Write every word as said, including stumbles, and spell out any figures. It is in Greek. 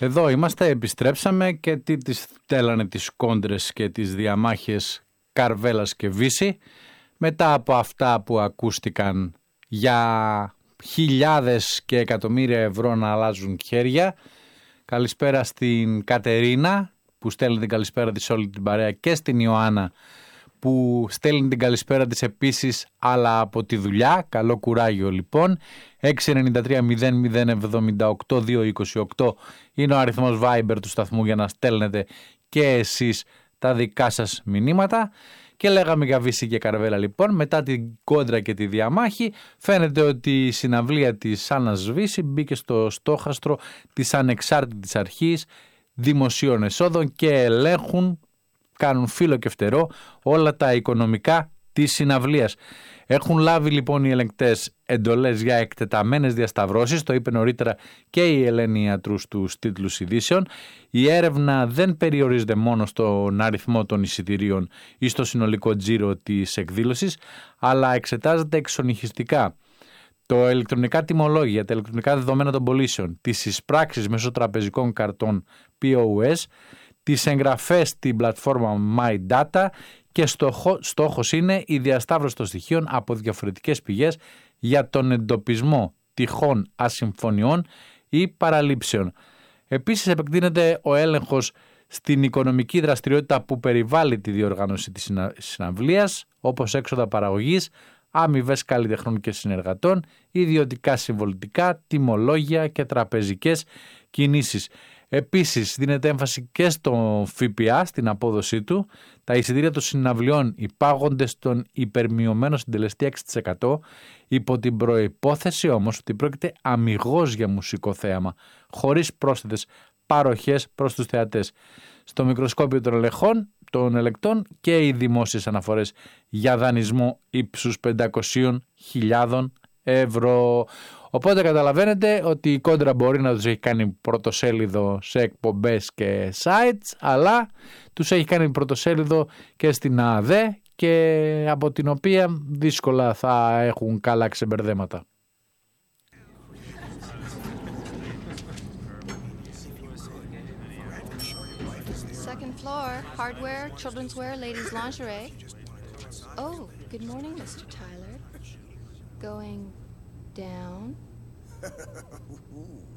Εδώ είμαστε, επιστρέψαμε και τι τις τέλανε τις κόντρες και τις διαμάχες Καρβέλας και Βύση μετά από αυτά που ακούστηκαν για χιλιάδες και εκατομμύρια ευρώ να αλλάζουν χέρια. Καλησπέρα στην Κατερίνα που στέλνει την καλησπέρα της όλη την παρέα και στην Ιωάννα που στέλνει την καλησπέρα της επίσης αλλά από τη δουλειά. Καλό κουράγιο λοιπόν. έξι εννιά τρία μηδέν μηδέν εβδομήντα οκτώ διακόσια είκοσι οκτώ είναι ο αριθμός Viber του σταθμού για να στέλνετε και εσείς τα δικά σας μηνύματα. Και λέγαμε για Βύση και Καρβέλα λοιπόν, μετά την κόντρα και τη διαμάχη φαίνεται ότι η συναυλία της Άννας Βύση μπήκε στο στόχαστρο της ανεξάρτητης αρχής δημοσίων εσόδων και ελέγχουν, κάνουν φύλλο και φτερό όλα τα οικονομικά της συναυλίας. Έχουν λάβει λοιπόν οι ελεγκτές εντολές για εκτεταμένες διασταυρώσεις, το είπε νωρίτερα και η Ελένη Ιατρού στους τίτλους ειδήσεων. Η έρευνα δεν περιορίζεται μόνο στον αριθμό των εισιτηρίων ή στο συνολικό τζίρο της εκδήλωσης, αλλά εξετάζεται εξονυχιστικά το ηλεκτρονικά τιμολόγια, τα ηλεκτρονικά δεδομένα των πωλήσεων, τις εισπράξεις μέσω τραπεζικών καρτών πι ο ες, τις εγγραφές στην πλατφόρμα MyData και στόχο, στόχος είναι η διασταύρωση των στοιχείων από διαφορετικές πηγές για τον εντοπισμό τυχών ασυμφωνιών ή παραλήψεων. Επίσης επεκτείνεται ο έλεγχος στην οικονομική δραστηριότητα που περιβάλλει τη διοργάνωση της συναυλίας, όπως έξοδα παραγωγής, αμοιβές καλλιτεχνών και συνεργατών, ιδιωτικά συμβολητικά, τιμολόγια και τραπεζικές κινήσεις. Επίσης δίνεται έμφαση και στο ΦΠΑ, στην απόδοσή του. Τα εισιτήρια των συναυλιών υπάγονται στον υπερμειωμένο συντελεστή έξι τοις εκατό, υπό την προϋπόθεση όμως ότι πρόκειται αμιγώς για μουσικό θέαμα, χωρίς πρόσθετες παροχές προς τους θεατές. Στο μικροσκόπιο των ελεγχών, των ελεκτών και οι δημόσιες αναφορές για δανεισμό ύψους πεντακόσιες χιλιάδες ευρώ. Οπότε καταλαβαίνετε ότι η κόντρα μπορεί να τους έχει κάνει πρωτοσέλιδο σε εκπομπές και sites, αλλά τους έχει κάνει πρωτοσέλιδο και στην ΑΔΕ και από την οποία δύσκολα θα έχουν καλά ξεμπερδέματα. Second floor, hardware, children's wear, ladies lingerie. Oh, good morning, Mister Tyler. Going down.